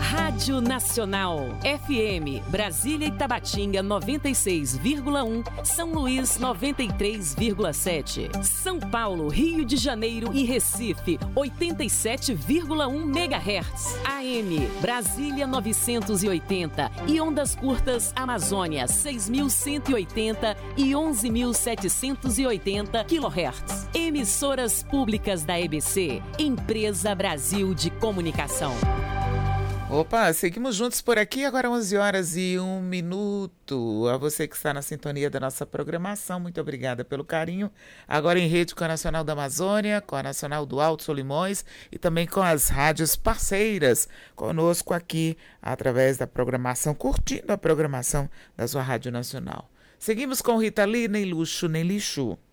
Rádio Nacional, FM, Brasília e Tabatinga 96,1, São Luís 93,7, São Paulo, Rio de Janeiro e Recife 87,1 MHz, AM, Brasília 980 e ondas curtas Amazônia 6.180 e 11.780 kHz. Emissoras públicas da EBC, Empresa Brasil de Comunicação. Opa, seguimos juntos por aqui, agora 11h01. A você que está na sintonia da nossa programação, muito obrigada pelo carinho. Agora em rede com a Nacional da Amazônia, com a Nacional do Alto Solimões e também com as rádios parceiras conosco aqui através da programação, curtindo a programação da sua Rádio Nacional. Seguimos com Rita Lee, Nem Luxo, Nem Lixo.